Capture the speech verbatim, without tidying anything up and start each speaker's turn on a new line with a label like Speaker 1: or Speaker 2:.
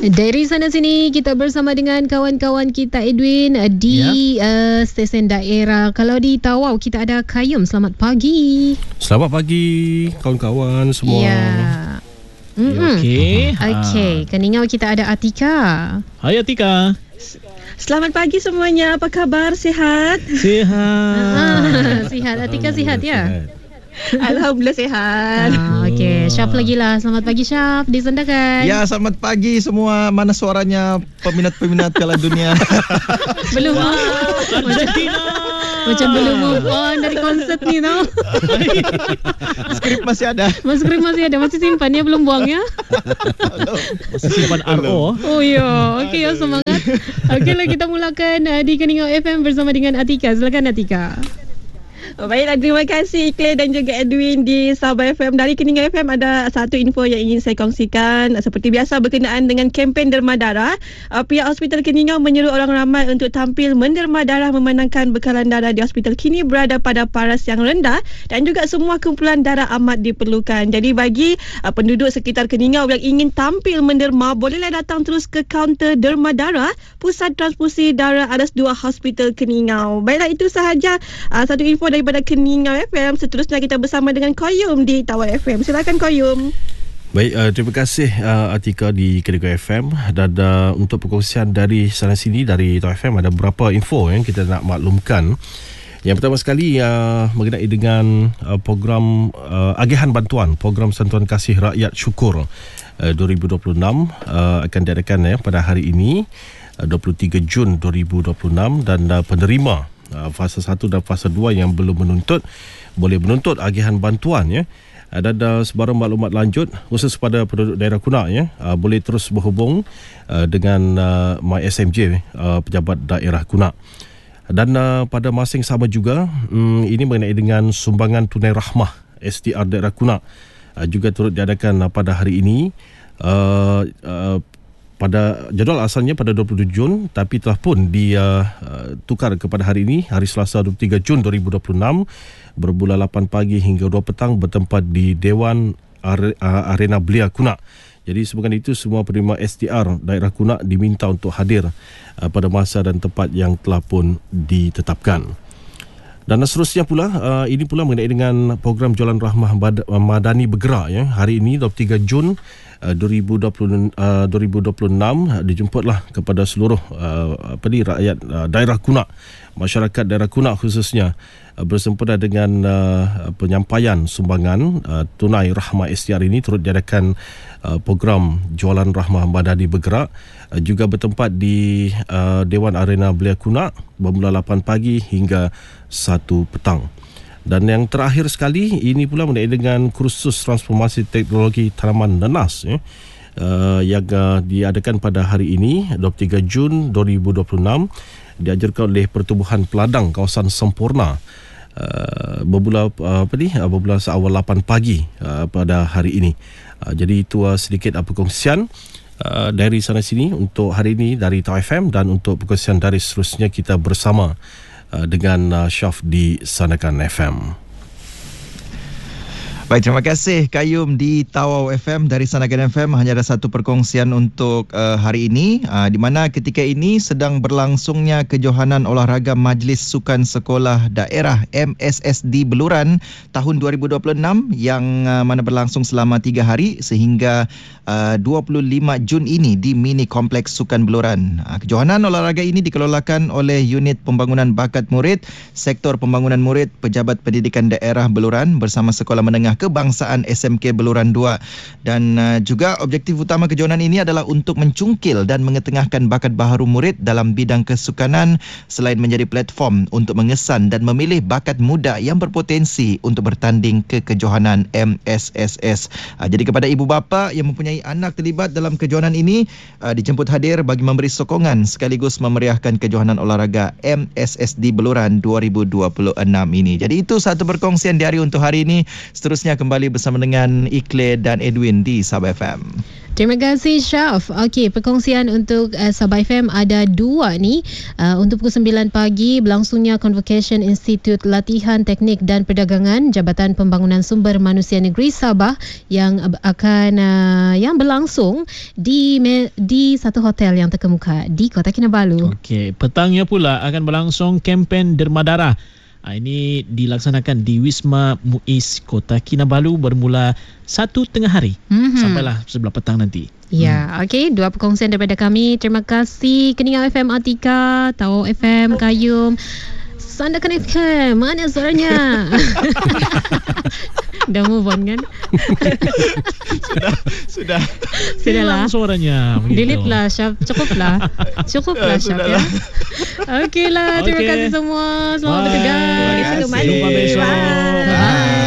Speaker 1: Dari sana sini kita bersama dengan kawan-kawan kita Edwin di yep. uh, stesen daerah. Kalau di Tawau kita ada Kayum. Selamat pagi.
Speaker 2: Selamat pagi kawan-kawan semua.
Speaker 1: Ya.
Speaker 2: Mm-hmm.
Speaker 1: Okey. Okey. Keningau kita ada Atika.
Speaker 3: Hai Atika.
Speaker 4: Selamat pagi semuanya. Apa khabar? Sihat?
Speaker 3: Sihat.
Speaker 1: Sihat. Atika sihat ya?
Speaker 4: Alhamdulillah sihat.
Speaker 1: Ah, Okey. Syaf lagi lah. Selamat pagi Syaf. Disandarkan.
Speaker 5: Ya, selamat pagi semua. Mana suaranya peminat-peminat Piala Dunia?
Speaker 1: Belum. Argentina. Macam belum move on dari konsert ni tau.
Speaker 5: Skrip masih ada.
Speaker 1: Mas skrip masih ada. Masih simpan ya, belum buang ya.
Speaker 3: Masih simpan R O.
Speaker 1: Oh ya. Okey, ya, semangat. Okeylah, kita mulakan uh, di Keningau F M bersama dengan Atika. Silakan Atika.
Speaker 4: Oh, baiklah, terima kasih Claire dan juga Edwin di Sabah F M. Dari Keningau F M ada satu info yang ingin saya kongsikan. Seperti biasa berkenaan dengan kempen derma darah, uh, pihak Hospital Keningau menyeru orang ramai untuk tampil menderma darah memandangkan bekalan darah di hospital kini berada pada paras yang rendah dan juga semua kumpulan darah amat diperlukan. Jadi bagi uh, penduduk sekitar Keningau yang ingin tampil menderma, bolehlah datang terus ke kaunter derma darah Pusat Transfusi Darah Adas dua Hospital Keningau. Baiklah, itu sahaja uh, satu info dari daripada Keningau F M. Seterusnya kita bersama dengan Koyum di Tawau F M. Silakan Koyum.
Speaker 2: Baik, uh, terima kasih uh, Atika di Keningau F M. Dan uh, untuk perkongsian dari sana sini dari Tawau F M ada beberapa info yang kita nak maklumkan. Yang pertama sekali uh, mengenai dengan uh, program uh, agihan bantuan, program Santuan Kasih Rakyat Syukur uh, dua ribu dua puluh enam uh, akan diadakan ya pada hari ini uh, dua puluh tiga Jun dua ribu dua puluh enam dan uh, penerima Uh, fasa satu dan fasa dua yang belum menuntut boleh menuntut agihan bantuan ya. Uh, dan uh, sebarang maklumat lanjut khusus pada penduduk daerah Kunak ya, uh, boleh terus berhubung uh, dengan uh, My S M J uh, pejabat daerah Kunak. Dan uh, pada masa yang sama juga um, ini mengenai dengan sumbangan tunai rahmah S D R daerah Kunak uh, juga turut diadakan uh, pada hari ini. Uh, uh, Pada jadual asalnya pada dua puluh tujuh Jun tapi telah pun ditukar uh, kepada hari ini, hari Selasa dua puluh tiga Jun dua ribu dua puluh enam bermula lapan pagi hingga dua petang bertempat di Dewan Are, uh, Arena Belia Kunak. Jadi sebabkan itu semua penerima S D R daerah Kunak diminta untuk hadir uh, pada masa dan tempat yang telah pun ditetapkan. Dan seterusnya pula uh, ini pula mengenai dengan program Jualan Rahmah Madani Bergerak ya. Hari ini dua puluh tiga Jun dua ribu dua puluh, uh, dua ribu dua puluh enam uh, dijemputlah kepada seluruh uh, apa ni rakyat uh, daerah Kunak, masyarakat daerah Kunak khususnya uh, bersempena dengan uh, penyampaian sumbangan uh, tunai rahmah S D R ini turut diadakan uh, program Jualan Rahmah Madani Bergerak uh, juga bertempat di uh, Dewan Arena Belia Kunak bermula lapan pagi hingga satu petang. Dan yang terakhir sekali ini pula mengenai dengan kursus transformasi teknologi tanaman nenas ya, uh, yang uh, diadakan pada hari ini dua puluh tiga Jun dua ribu dua puluh enam diajarkan oleh Pertubuhan Peladang Kawasan Sempurna uh, bermula uh, apa ni uh, bermula seawal lapan pagi uh, pada hari ini. Uh, jadi itu uh, sedikit uh, perkongsian uh, dari sana sini untuk hari ini dari Tawau F M, dan untuk perkongsian dari seterusnya kita bersama dengan uh, Syaf di Sanakan F M.
Speaker 5: Baik, terima kasih Kayum di Tawau F M. Dari Sanakan F M hanya ada satu perkongsian untuk uh, hari ini, uh, di mana ketika ini sedang berlangsungnya kejohanan olahraga Majlis Sukan Sekolah Daerah M S S D Beluran tahun dua ribu dua puluh enam yang uh, mana berlangsung selama tiga hari sehingga uh, dua puluh lima Jun ini di Mini Kompleks Sukan Beluran. Uh, kejohanan olahraga ini dikelolakan oleh Unit Pembangunan Bakat Murid, Sektor Pembangunan Murid, Pejabat Pendidikan Daerah Beluran bersama Sekolah Menengah Kebangsaan S M K Beluran dua. Dan uh, juga objektif utama kejohanan ini adalah untuk mencungkil dan mengetengahkan bakat baharu murid dalam bidang kesukanan selain menjadi platform untuk mengesan dan memilih bakat muda yang berpotensi untuk bertanding ke kejohanan M S S S. Uh, jadi kepada ibu bapa yang mempunyai anak terlibat dalam kejohanan ini uh, dijemput hadir bagi memberi sokongan sekaligus memeriahkan kejohanan olahraga M S S D Beluran dua ribu dua puluh enam ini. Jadi itu satu perkongsian diari untuk hari ini. Seterusnya kembali bersama dengan Ikle dan Edwin di Sabah F M.
Speaker 1: Terima kasih Syaf. Okey, perkongsian untuk uh, Sabah F M ada dua ni. Uh, untuk pukul sembilan pagi berlangsungnya Convocation Institute Latihan Teknik dan Perdagangan Jabatan Pembangunan Sumber Manusia Negeri Sabah yang akan uh, yang berlangsung di di satu hotel yang terkemuka di Kota Kinabalu.
Speaker 3: Okey, petangnya pula akan berlangsung kempen derma darah. Ha, ini dilaksanakan di Wisma Muiz Kota Kinabalu bermula satu tengah hari mm-hmm. sampailah sebelah petang nanti.
Speaker 1: Ya, hmm. okey, dua perkongsian daripada kami. Terima kasih Keningau F M Atika, Tawau F M Kayum, Sandakan F M. Mana suaranya? Dah move on kan?
Speaker 5: sudah sudah
Speaker 1: Sudahlah
Speaker 3: suaranya.
Speaker 1: Delete lah Syaf. Cukuplah. Cukuplah Syaf ya. Okeylah, terima
Speaker 3: okay.
Speaker 1: kasih semua. Selamat bertugas.
Speaker 4: Terima kasih.
Speaker 3: Jumpa besok.
Speaker 1: Bye. Bye.